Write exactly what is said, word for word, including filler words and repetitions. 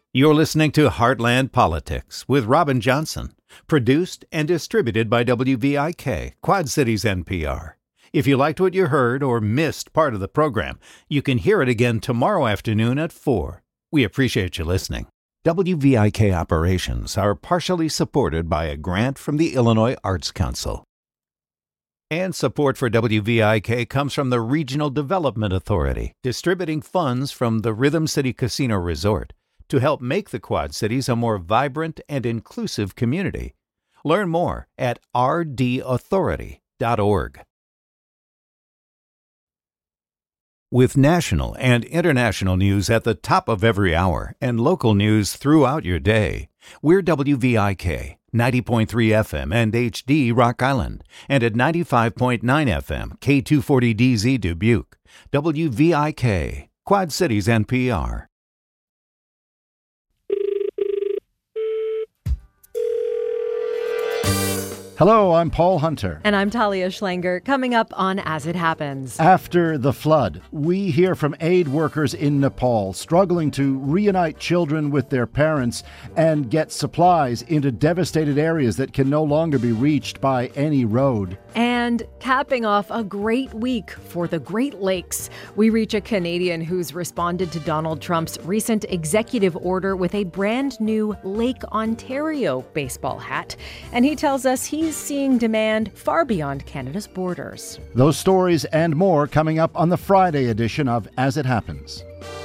You're listening to Heartland Politics with Robin Johnson, produced and distributed by W V I K, Quad Cities N P R. If you liked what you heard or missed part of the program, you can hear it again tomorrow afternoon at four. We appreciate you listening. W V I K operations are partially supported by a grant from the Illinois Arts Council. And support for W V I K comes from the Regional Development Authority, distributing funds from the Rhythm City Casino Resort to help make the Quad Cities a more vibrant and inclusive community. Learn more at r d authority dot org. With national and international news at the top of every hour and local news throughout your day, we're W V I K, ninety point three F M and H D Rock Island, and at ninety-five point nine F M, K two forty D Z Dubuque. W V I K, Quad Cities N P R. Hello, I'm Paul Hunter. And I'm Talia Schlanger. Coming up on As It Happens. After the flood, we hear from aid workers in Nepal struggling to reunite children with their parents and get supplies into devastated areas that can no longer be reached by any road. And capping off a great week for the Great Lakes, we reach a Canadian who's responded to Donald Trump's recent executive order with a brand new Lake Ontario baseball hat. And he tells us he's seeing demand far beyond Canada's borders. Those stories and more coming up on the Friday edition of As It Happens.